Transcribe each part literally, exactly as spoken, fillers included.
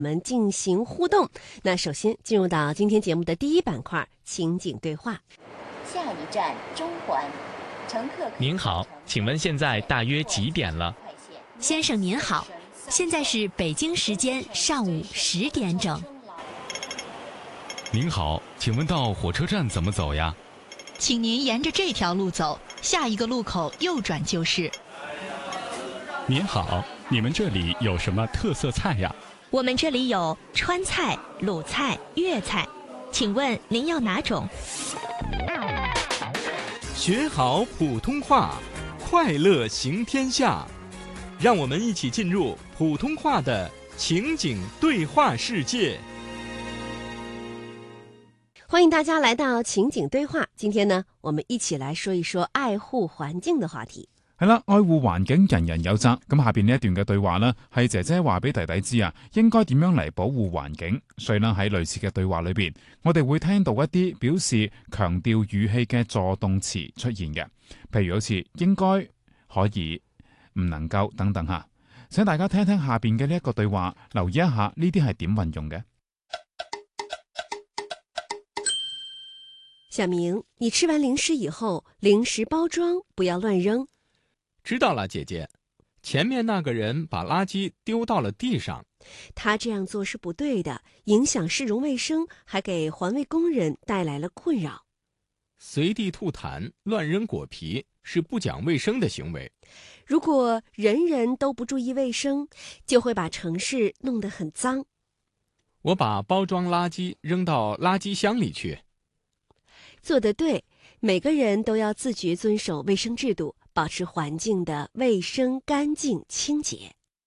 我们进行互动。那首先进入到今天节目的第一板块，情景对话。 下一站中环，乘客您好，请问现在大约几点了？ 先生您好，现在是北京时间上午十点整。 您好，请问到火车站怎么走呀？ 请您沿着这条路走，下一个路口右转就是。 您好，你们这里有什么特色菜呀？ 我们这里有川菜、鲁菜、粤菜，请问您要哪种？ 学好普通话，快乐行天下。让我们一起进入普通话的情景对话世界。 欢迎大家来到情景對話。今天呢，我們一起來說一說愛護環境的話題。 係啦，愛護環境人人有責。咁下邊呢一段嘅對話呢，係姐姐話俾弟弟知啊，應該點樣嚟保護環境。所以呢，喺類似嘅對話裏邊，我哋會聽到一啲表示強調語氣嘅助動詞出現嘅，譬如好似應該、可以、唔能夠等等吓。請大家聽聽下邊嘅呢一個對話，留意一下呢啲係點運用嘅。 小明，你吃完零食以後，零食包裝不要亂扔。 知道了，姐姐。前面那個人把垃圾丟到了地上， 他這樣做是不對的，影響市容衛生，還給環衛工人帶來了困擾。 隨地吐痰、亂扔果皮是不講衛生的行為。 如果人人都不注意衛生，就會把城市弄得很髒。 我把包裝垃圾扔到垃圾箱裡去。 做得對，每個人都要自覺遵守衛生制度，保持環境的衛生、乾淨、清潔。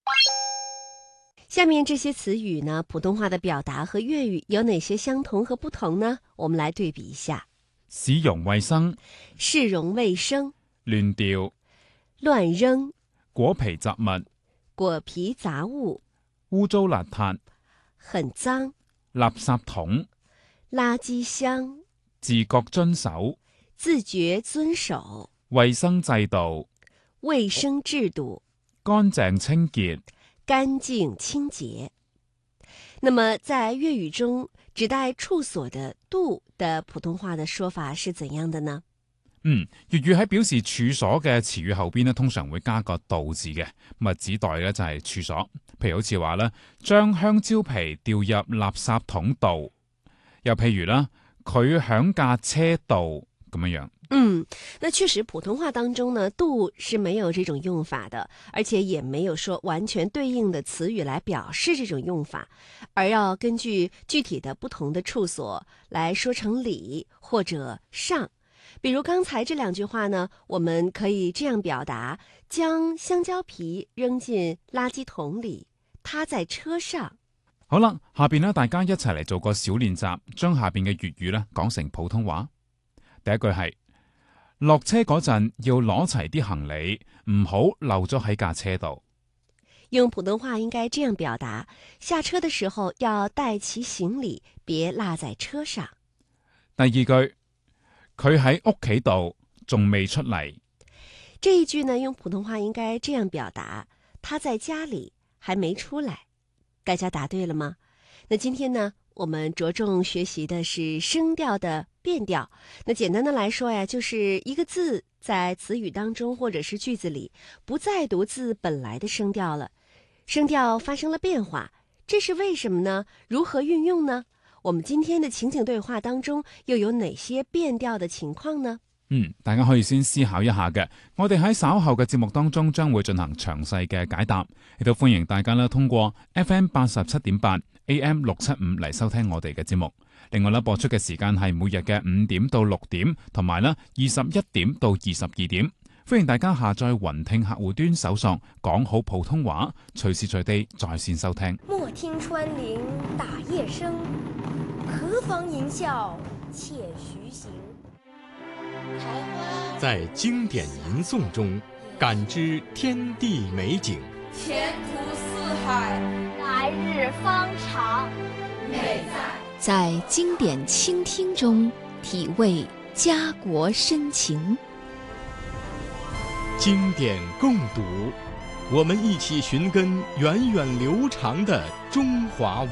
下面這些詞語呢，普通話的表達和粵語有哪些相同和不同呢？我們來對比一下。 市容衛生， 市容衛生。 亂掉， 亂扔。 果皮雜物， 果皮雜物。 污糟邋遢， 很髒。 垃圾桶， 垃圾箱。 自覺遵守， 自覺遵守。 衛生制度， 衛生制度。 乾淨清潔， 乾淨清潔。那麼在粵語中，指代處所的度的普通話的說法是怎樣的呢？ 嗯，粵語喺表示處所嘅詞語後邊呢，通常會加個度字嘅，咁啊指代嘅就係處所。譬如好似話咧，將香蕉皮掉入垃圾桶度，又譬如啦，佢響架車度咁樣樣。 嗯，那確實普通話當中呢，度是沒有這種用法的，而且也沒有說完全對應的詞語來表示這種用法，而要根據具體的不同的處所來說成里或者上。比如剛才這兩句話呢，我們可以這樣表達：將香蕉皮扔進垃圾桶裡，他在車上。 好啦，下邊呢，大家一齊嚟做個小練習，將下邊嘅粵語呢講成普通話。第一句係：落車嗰陣要攞齊啲行李，唔好漏咗喺架車度。 用普通話應該這樣表達：下車的時候要帶齊行李，別落在車上。 第二句，佢喺屋企度仲未出嚟。 這一句呢，用普通話應該這樣表達：他在家裡還沒出來。大家答對了嗎？那今天呢，我們着重學習的是聲調的變調。那簡單的來說呀，就是一個字在詞語當中或者是句子裡不再讀字本來的聲調了，聲調發生了變化，這是為什麼呢？如何運用呢？我們今天的情景對話當中又有哪些變調的情況呢？ 嗯，大家可以先思考一下嘅。我哋喺稍後嘅節目當中將會進行詳細嘅解答，亦都歡迎大家呢通過 F M 八十七點八 A M 六七五嚟收聽我哋嘅節目。另外呢，播出嘅時間係每日嘅五點到六點，同埋呢二十一點到二十二點。歡迎大家下載雲聽客戶端搜索講好普通話，隨時隨地在線收聽。 莫聽穿林打葉聲，何妨吟嘯且徐行。 在經典吟誦中感知天地美景， 前途似海， 來日方長。 美在在經典傾聽中體味家國深情， 經典共讀， 我们一起寻根源远流长的中华